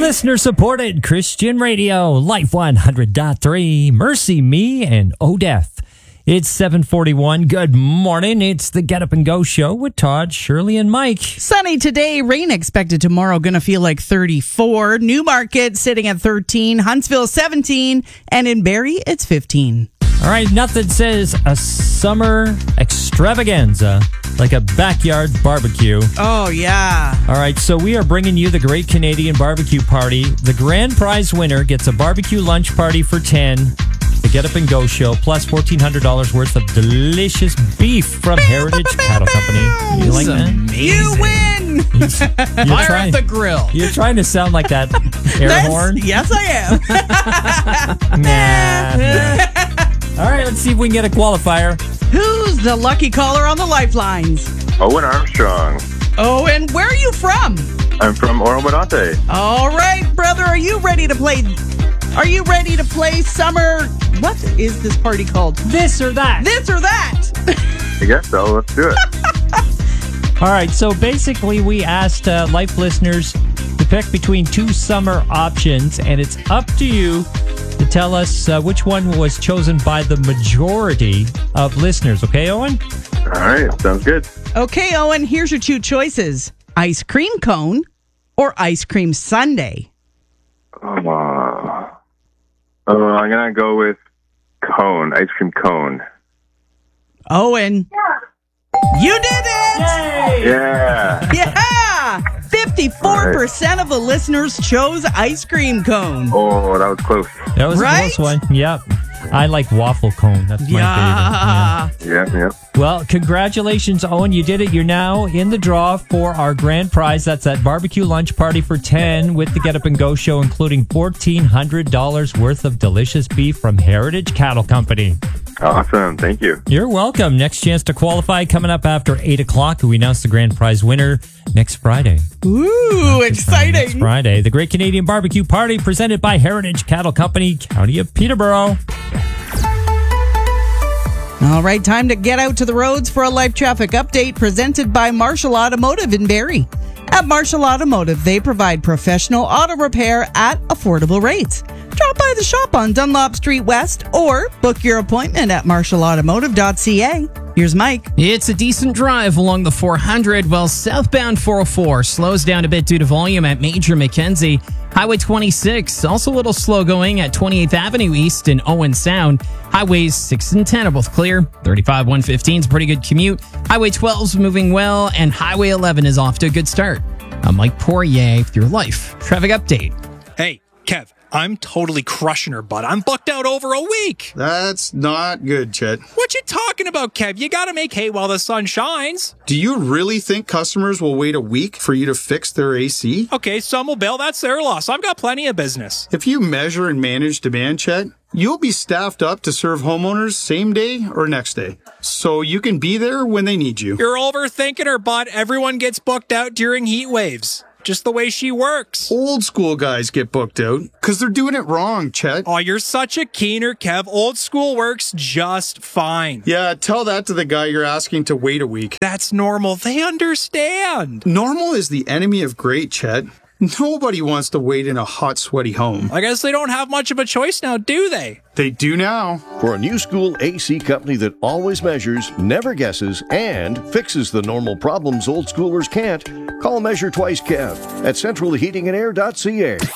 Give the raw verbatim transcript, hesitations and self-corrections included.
Listener-supported Christian radio, Life one hundred point three, Mercy Me, and Odeth. It's seven forty-one. Good morning. It's the Get Up and Go show with Todd, Shirley, and Mike. Sunny today, rain expected tomorrow, going to feel like thirty-four. Newmarket sitting at thirteen, Huntsville seventeen, and in Barrie, it's fifteen. All right, nothing says a summer extravaganza like a backyard barbecue. Oh, yeah. All right, so we are bringing you the Great Canadian Barbecue Party. The grand prize winner gets a barbecue lunch party for ten. The Get Up and Go show, plus fourteen hundred dollars worth of delicious beef from Heritage Cattle Company. You like that? You win! You're Fire trying, up the grill. You're trying to sound like that air That's- horn? Yes, I am. Nah. All right, let's see if we can get a qualifier. Who's the lucky caller on the lifelines? Owen Armstrong. Oh, and where are you from? I'm from Oro-Medonte. All right, brother, are you ready to play? Are you ready to play summer? What is this party called? This or that. This or that? I guess so. Let's do it. All right, so basically we asked uh, Life listeners to pick between two summer options, and it's up to you to tell us uh, which one was chosen by the majority of listeners. Okay, Owen? All right. Sounds good. Okay, Owen, here's your two choices. Ice cream cone or ice cream sundae? Oh, uh, oh, I'm going to go with cone, ice cream cone. Owen, you did it! Yeah. Yeah! fifty-four percent of the listeners chose ice cream cone. Oh, that was close. That was Right? a close one. Yep. I like waffle cone. That's my Yeah. favorite. Yeah. Yeah, yeah. Well, congratulations, Owen. You did it. You're now in the draw for our grand prize. That's that barbecue lunch party for ten with the Get Up and Go show, including fourteen hundred dollars worth of delicious beef from Heritage Cattle Company. Awesome. Thank you. You're welcome. Next chance to qualify coming up after eight o'clock. We announce the grand prize winner next Friday. Ooh, Next exciting. Friday. The Great Canadian Barbecue Party presented by Heritage Cattle Company, County of Peterborough. All right, time to get out to the roads for a live traffic update presented by Marshall Automotive in Barrie. At Marshall Automotive, they provide professional auto repair at affordable rates. Drop by the shop on Dunlop Street West or book your appointment at marshall automotive dot c a. Here's Mike. It's a decent drive along the four hundred, while southbound four oh four slows down a bit due to volume at Major Mackenzie. Highway twenty-six, also a little slow going at twenty-eighth Avenue East in Owen Sound. Highways six and ten are both clear. thirty-five one fifteen is a pretty good commute. Highway twelve is moving well, and Highway eleven is off to a good start. I'm Mike Poirier with your Life Traffic Update. Hey, Kev, I'm totally crushing her, bud. I'm booked out over a week. That's not good, Chet. What you talking about, Kev? You gotta make hay while the sun shines. Do you really think customers will wait a week for you to fix their A C? Okay, some will bail. That's their loss. I've got plenty of business. If you measure and manage demand, Chet, you'll be staffed up to serve homeowners same day or next day, so you can be there when they need you. You're overthinking her, bud. Everyone gets booked out during heat waves. Just the way she works. Old school guys get booked out because they're doing it wrong, Chet. Oh, you're such a keener, Kev. Old school works just fine. Yeah, tell that to the guy you're asking to wait a week. That's normal. They understand. Normal is the enemy of great, Chet. Nobody wants to wait in a hot, sweaty home. I guess they don't have much of a choice now, do they? They do now. For a new school A C company that always measures, never guesses, and fixes the normal problems old schoolers can't, call Measure Twice Kev at central heating and air dot c a.